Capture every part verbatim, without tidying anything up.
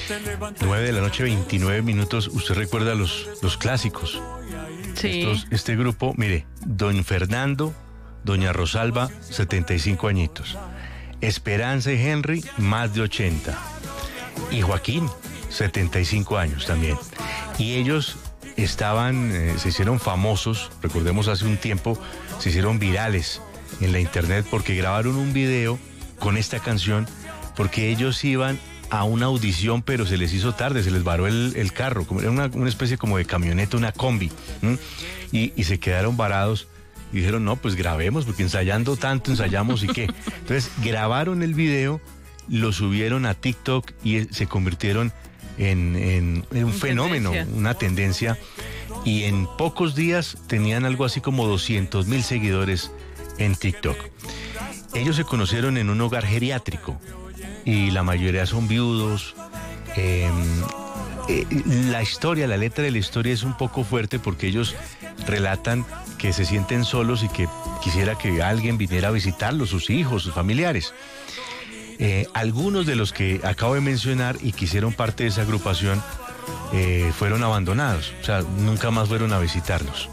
nueve de la noche, veintinueve minutos. Usted recuerda los, los clásicos. Sí. Estos, este grupo, mire, don Fernando, doña Rosalba, setenta y cinco añitos. Esperanza y Henry, más de ochenta. Y Joaquín, setenta y cinco años también. Y ellos estaban, eh, se hicieron famosos, recordemos hace un tiempo, se hicieron virales en la internet porque grabaron un video con esta canción, porque ellos iban a una audición, pero se les hizo tarde, se les varó el, el carro, como era una, una especie como de camioneta, una combi, y, y se quedaron varados y dijeron, no, pues grabemos, porque ensayando tanto, ensayamos y qué. Entonces grabaron el video, lo subieron a TikTok y se convirtieron en, en, en un fenómeno, tendencia. una tendencia, y en pocos días tenían algo así como doscientos mil seguidores en TikTok. Ellos se conocieron en un hogar geriátrico y la mayoría son viudos. Eh, eh, la historia, la letra de la historia es un poco fuerte porque ellos relatan que se sienten solos y que quisiera que alguien viniera a visitarlos, sus hijos, sus familiares. Eh, algunos de los que acabo de mencionar y que hicieron parte de esa agrupación eh, fueron abandonados, o sea, nunca más fueron a visitarlos.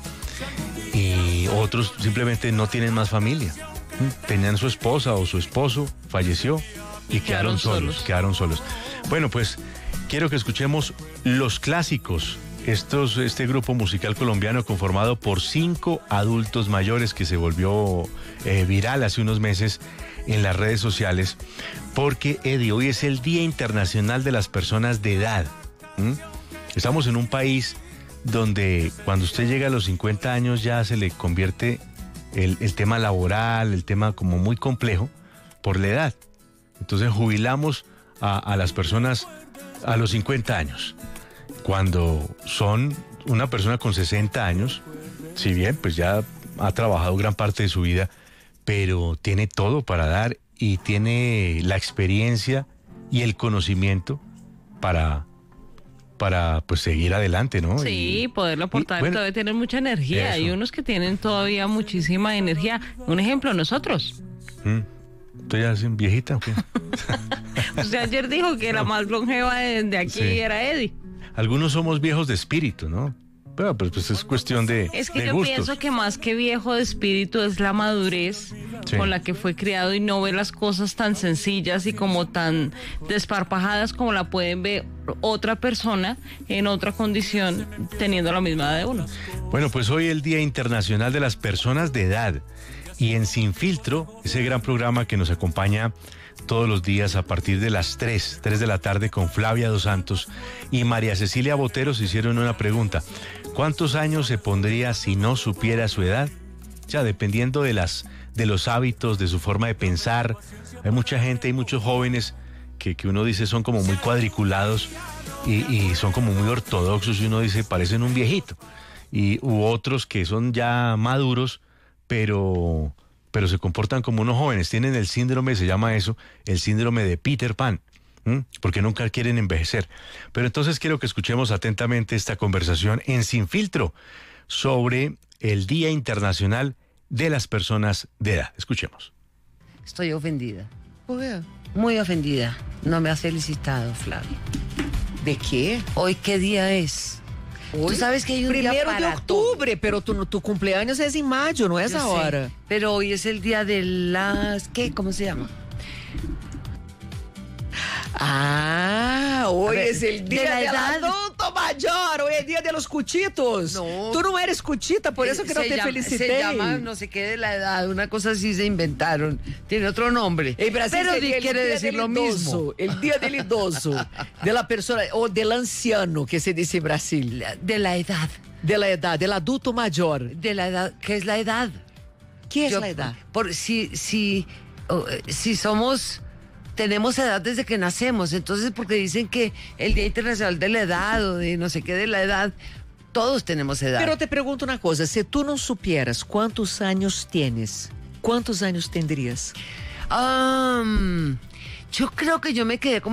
Y otros simplemente no tienen más familia. Tenían su esposa o su esposo, falleció y quedaron, quedaron solos, solos. quedaron solos. Bueno, pues quiero que escuchemos los clásicos. Estos, este grupo musical colombiano conformado por cinco adultos mayores que se volvió eh, viral hace unos meses en las redes sociales, porque, Eddie, hoy es el Día Internacional de las Personas de Edad. ¿Mm? Estamos en un país donde cuando usted llega a los cincuenta años ya se le convierte el, el tema laboral, el tema como muy complejo por la edad. Entonces jubilamos a, a las personas a los cincuenta años. Cuando son una persona con sesenta años, si bien pues ya ha trabajado gran parte de su vida, pero tiene todo para dar y tiene la experiencia y el conocimiento para, para pues seguir adelante, ¿no? Sí, y, poderlo aportar, y, bueno, todavía tener mucha energía. eso. Hay unos que tienen todavía muchísima energía. Un ejemplo, nosotros. ¿Mm? ¿Estoy ya viejita o qué? Usted ayer dijo que la más longeva de, de aquí Sí. era Eddie. Algunos somos viejos de espíritu, ¿no? Pero pues, pues es cuestión de, Es que de yo gustos. pienso que más que viejo de espíritu es la madurez Sí. con la que fue criado y no ve las cosas tan sencillas y como tan desparpajadas como la pueden ver otra persona en otra condición teniendo la misma edad de uno. Bueno, pues hoy es el Día Internacional de las Personas de Edad. Y en Sin Filtro, ese gran programa que nos acompaña todos los días a partir de las tres, tres de la tarde con Flavia Dos Santos y María Cecilia Botero se hicieron una pregunta. ¿Cuántos años se pondría si no supiera su edad? O sea, dependiendo de, las, de los hábitos, de su forma de pensar. Hay mucha gente, hay muchos jóvenes que, que uno dice son como muy cuadriculados y, y son como muy ortodoxos y uno dice parecen un viejito. Y u otros que son ya maduros, pero, pero se comportan como unos jóvenes. Tienen el síndrome, se llama eso, el síndrome de Peter Pan, ¿m? Porque nunca quieren envejecer. Pero entonces quiero que escuchemos atentamente esta conversación en Sin Filtro sobre el Día Internacional de las Personas de Edad. Escuchemos. Estoy ofendida, ¿Por qué? muy ofendida. No me has felicitado, Flavia. ¿De qué? ¿Hoy qué día es? Tú sabes que hay un día Primero de para todo. octubre, pero tu, tu cumpleaños es en mayo, no es Yo sé, ahora. pero hoy es el día de las... ¿Qué? ¿Cómo se llama? Ah, hoy A ver, es el de día la del edad- adulto mayor, hoy es el día de los cuchitos. No. Tú no eres cuchita, por eso que no Se te llama- felicité. Se llama no sé qué de la edad, una cosa así se inventaron. Tiene otro nombre. En Brasil pero sería di- el quiere día decir del lo idoso, mismo. El día del idoso, de la persona, o del anciano, que se dice en Brasil. De la edad. De la edad, del adulto mayor. De la edad. ¿Qué es la edad? ¿Qué es Yo- la edad? Por, si, si, oh, eh, si somos, tenemos edad desde que nacemos, entonces porque dicen que el Día Internacional de la Edad o de no sé qué de la edad, todos tenemos edad. Pero te pregunto una cosa, si tú no supieras cuántos años tienes, ¿cuántos años tendrías? Ah, yo creo que yo me quedé como